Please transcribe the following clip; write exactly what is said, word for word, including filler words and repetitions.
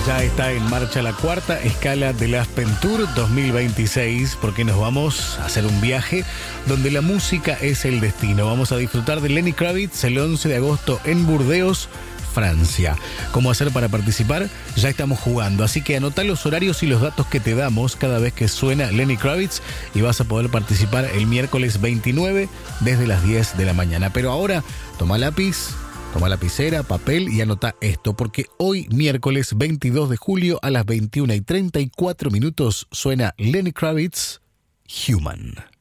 Ya está en marcha la cuarta escala del Aspen Tour dos mil veintiséis, porque nos vamos a hacer un viaje donde la música es el destino. Vamos a disfrutar de Lenny Kravitz el once de agosto en Burdeos, Francia. ¿Cómo hacer para participar? Ya estamos jugando, así que anotá los horarios y los datos que te damos cada vez que suena Lenny Kravitz y vas a poder participar el miércoles veintinueve desde las diez de la mañana. Pero ahora, toma lápiz, toma lapicera, papel y anota esto, porque hoy, miércoles veintidós de julio, a las veintiuna y treinta y cuatro minutos, suena Lenny Kravitz, Human.